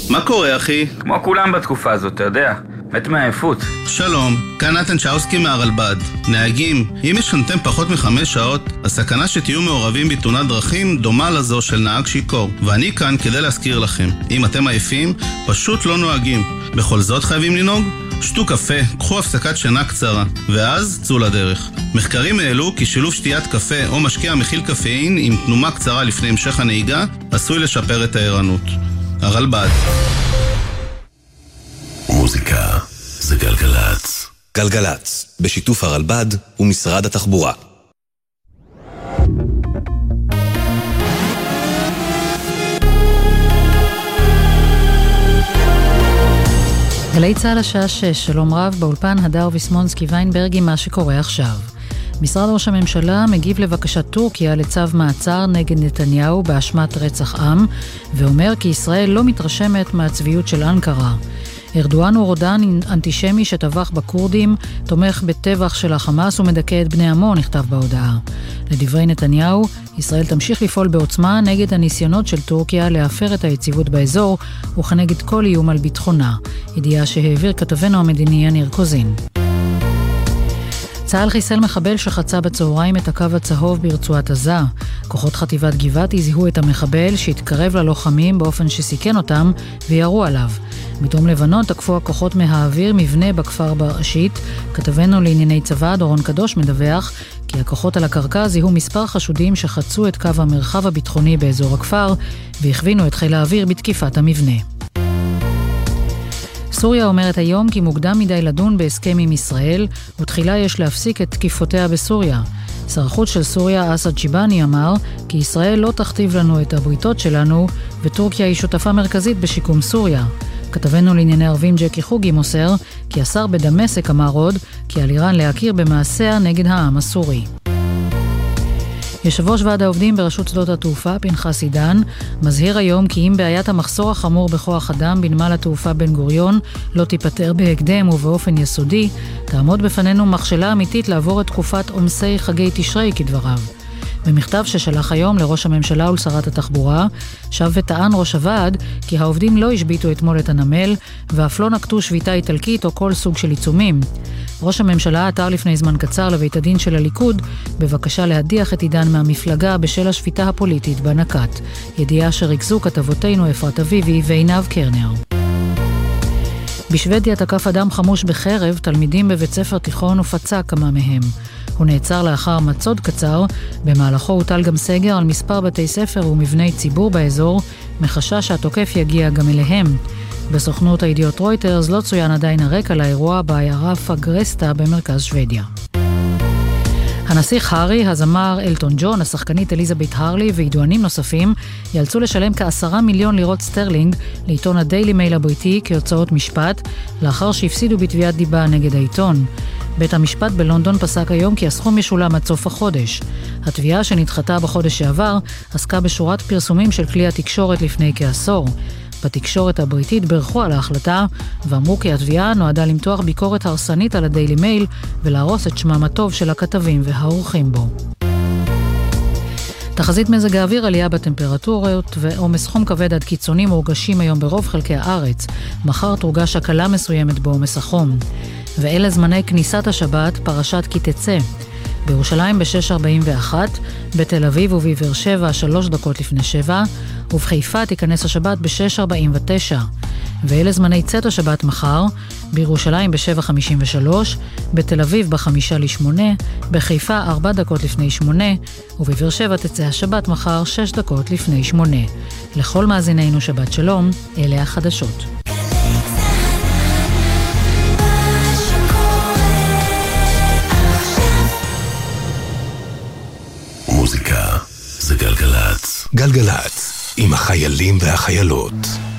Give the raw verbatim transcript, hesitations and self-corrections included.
מה קורה, אחי? כמו כולם בתקופה הזאת, אתה יודע. מת מעייפות. שלום, כאן נתן צ'אוסקי מהרלב"ד. נהגים, אם ישנתם פחות מחמש שעות, הסכנה שתהיו מעורבים בתאונת דרכים דומה לזו של נהג שיכור. ואני כאן כדי להזכיר לכם, אם אתם עייפים, פשוט לא נוהגים. בכל זאת חייבים לנהוג? שתו קפה, קחו הפסקת שינה קצרה, ואז צאו לדרך. מחקרים העלו כי שילוב שתיית קפה או משקה מכיל קפאין עם תנומה קצרה לפני המשך הנהיגה עשוי לשפר את הערנות. הרלב"ד. מוזיקה זה גלגלץ. גלגלץ, בשיתוף הרלב"ד ומשרד התחבורה. גלי צהל השעה שש, שלום רב, באולפן הדר ויסמונסקי ויינברג עם מה שקורה עכשיו. משרד ראש הממשלה מגיב לבקשת טורקיה לצו מעצר נגד נתניהו באשמת רצח עם, ואומר כי ישראל לא מתרשמת מהצביעות של אנקרה. ארדואן הוא רודן אנטישמי שטבח בקורדים, תומך בטבח של החמאס ומדכא את בני עמו, נכתב בהודעה. לדברי נתניהו, ישראל תמשיך לפעול בעוצמה נגד הניסיונות של טורקיה להפר את היציבות באזור, וכנגד כל איום על ביטחונה. ידיעה שהעביר כתבנו המדיני יניר קוזין. צה"ל חיסל מחבל שחצה בצהריים את הקו הצהוב ברצועת עזה. כוחות חטיבת גבעתי זיהו את המחבל שהתקרב ללוחמים באופן שסיכן אותם וירו עליו. מדרום לבנון תקפו הכוחות מהאוויר מבנה בכפר בראשית. כתבנו לענייני צבא דורון קדוש מדווח כי הכוחות על הקרקע זיהו מספר חשודים שחצו את קו המרחב הביטחוני באזור הכפר והכווינו את חיל האוויר בתקיפת המבנה. סוריה אומרת היום כי מוקדם מדי לדון בהסכם עם ישראל, ותחילה יש להפסיק את תקיפותיה בסוריה. שר החוץ של סוריה, אסד שיבני, אמר כי ישראל לא תכתיב לנו את הבריתות שלנו, וטורקיה היא שותפה מרכזית בשיקום סוריה. כתבנו לענייני ערבים ג'קי חוגי מוסר כי השר בדמשק אמר עוד כי על איראן להכיר במעשיה נגד העם הסורי. יושב ראש ועד העובדים ברשות שדות התעופה, פנחס עידן, מזהיר היום כי אם בעיית המחסור החמור בכוח אדם בנמל התעופה בן גוריון לא תיפטר בהקדם ובאופן יסודי, תעמוד בפנינו מכשלה אמיתית לעבור את תקופת עומסי חגי תשרי כדבריו. במכתב ששלח היום לראש הממשלה ולשרת התחבורה, שב וטען ראש הוועד כי העובדים לא השביתו אתמול את הנמל, ואף לא נקטו שביתה איטלקית או כל סוג של עיצומים. ראש הממשלה עתר לפני זמן קצר לבית הדין של הליכוד, בבקשה להדיח את עידן מהמפלגה בשל השביתה הפוליטית בנקת. ידיעה שריכזו כתבותינו אפרת אביבי ועינב קרנר. בשוודיה תקף אדם חמוש בחרב תלמידים בבית ספר תיכון ופצע כמה מהם. הוא נעצר לאחר מצוד קצר, במהלכו הוטל גם סגר על מספר בתי ספר ומבני ציבור באזור, מחשש שהתוקף יגיע גם אליהם. בסוכנות הידיעות רויטרס לא צוין עדיין הרקע לאירוע בעיירה פגרסטה במרכז שוודיה. הנסיך הארי, הזמר אלטון ג'ון, השחקנית אליזבת הרלי וידוענים נוספים יאלצו לשלם כעשרה מיליון לירות סטרלינג לעיתון הדיילי מייל הבריטי כהוצאות משפט, לאחר שהפסידו בתביעת דיבה נגד העיתון. בית המשפט בלונדון פסק היום כי הסכום משולם עד סוף החודש. התביעה שנדחתה בחודש שעבר עסקה בשורת פרסומים של כלי התקשורת לפני כעשור. בתקשורת הבריטית ברכו על ההחלטה ואמרו כי התביעה נועדה למתוח ביקורת הרסנית על הדיילי מייל ולהרוס את שמם הטוב של הכתבים והעורכים בו. תחזית מזג האוויר, עלייה בטמפרטורות ועומס חום כבד עד קיצוני מורגשים היום ברוב חלקי הארץ. מחר תורגש הקלה מסוימת בעומס החום. ואלה זמני כניסת השבת, פרשת כי תצא. בירושלים ב-שש ארבעים ואחת, בתל אביב ובבאר שבע שלוש דקות לפני שבע, ובחיפה תיכנס השבת ב-שש ארבעים ותשע. ואלה זמני צאת השבת מחר, בירושלים ב-שבע חמישים ושלוש, בתל אביב ב-חמישה לשמונה, בחיפה ארבע דקות לפני שמונה, ובבאר שבע תצא השבת מחר שש דקות לפני שמונה. לכל מאזינינו שבת שלום, אלה החדשות. מוזיקה זה גלגלץ. גלגלץ, עם החיילים והחיילות.